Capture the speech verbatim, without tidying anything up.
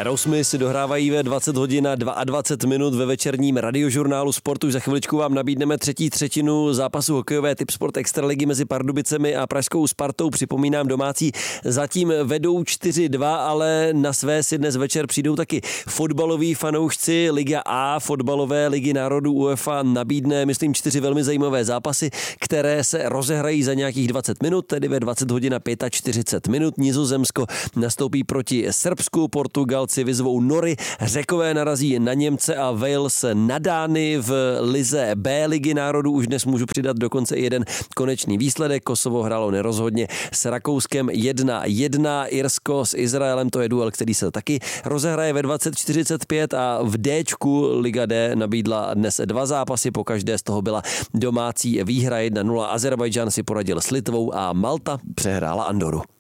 Aerosmith si dohrávají ve dvacet hodin a dvacet dva minut ve večerním radiožurnálu Sport. Už za chviličku vám nabídneme třetí třetinu zápasu hokejové Tipsport Extraligy mezi Pardubicemi a pražskou Spartou. Připomínám, domácí zatím vedou čtyři dva, ale na své si dnes večer přijdou taky fotbaloví fanoušci. Liga A fotbalové ligy národů UEFA nabídne, myslím, čtyři velmi zajímavé zápasy, které se rozehrají za nějakých dvacet minut, tedy ve dvacet hodin a čtyřicet pět minut. Nizozemsko nastoupí proti Srbsku, Portugalci vyzvou Nory, Řekové narazí na Němce a Wales na Dány. V lize B ligy národů už dnes můžu přidat dokonce i jeden konečný výsledek. Kosovo hrálo nerozhodně s Rakouskem jedna jedna, Irsko s Izraelem, to je duel, který se taky rozehraje ve dvacet čtyřicet pět a v Dčku Liga D nabídla dnes dva zápasy, po každé z toho byla domácí výhra jedna nula. Azerbajdžán si poradil s Litvou a Malta přehrála Andoru.